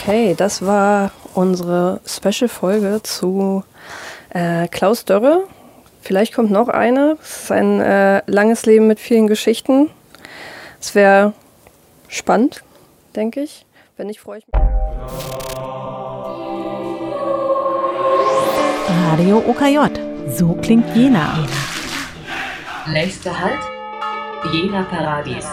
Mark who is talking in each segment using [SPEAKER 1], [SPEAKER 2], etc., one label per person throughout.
[SPEAKER 1] Okay, das war unsere Special-Folge zu Klaus Dörre. Vielleicht kommt noch eine. Es ist ein langes Leben mit vielen Geschichten. Es wäre spannend, denke ich. Wenn nicht, freue ich mich.
[SPEAKER 2] Radio OKJ. So klingt Jena.
[SPEAKER 3] Nächster Halt, Jena Paradies.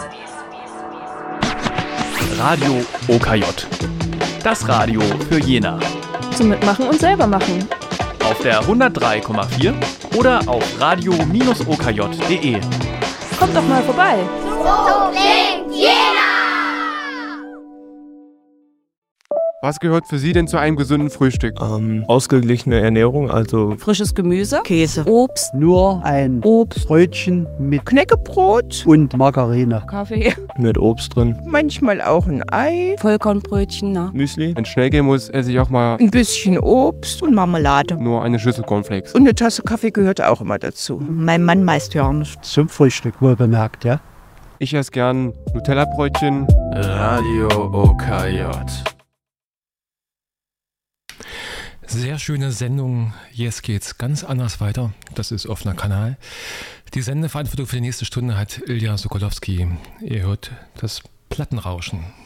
[SPEAKER 4] Radio OKJ. Das Radio für Jena.
[SPEAKER 1] Zum Mitmachen und selber machen.
[SPEAKER 4] Auf der 103,4 oder auf radio-okj.de.
[SPEAKER 1] Kommt doch mal vorbei.
[SPEAKER 5] So klingt Jena!
[SPEAKER 6] Was gehört für Sie denn zu einem gesunden Frühstück?
[SPEAKER 7] Ausgeglichene Ernährung, also
[SPEAKER 2] Frisches Gemüse, Käse, Obst,
[SPEAKER 8] Nur ein Brötchen mit Knäckebrot und Margarine.
[SPEAKER 2] Kaffee,
[SPEAKER 7] mit Obst drin.
[SPEAKER 8] Manchmal auch ein Ei,
[SPEAKER 2] Vollkornbrötchen, na.
[SPEAKER 7] Müsli.
[SPEAKER 6] Wenn es schnell gehen muss, esse ich auch mal
[SPEAKER 8] ein bisschen Obst und Marmelade.
[SPEAKER 6] nur eine Schüssel Cornflakes.
[SPEAKER 8] Und eine Tasse Kaffee gehört auch immer dazu.
[SPEAKER 2] Mein Mann meist ja nicht.
[SPEAKER 8] Zum Frühstück wohl bemerkt, ja?
[SPEAKER 6] Ich esse gern Nutella-Brötchen.
[SPEAKER 4] Radio OKJ.
[SPEAKER 9] Sehr schöne Sendung. Jetzt geht's ganz anders weiter. Das ist offener Kanal. Die Sendeverantwortung für die nächste Stunde hat Ilja Sokolowski. Ihr hört das Plattenrauschen.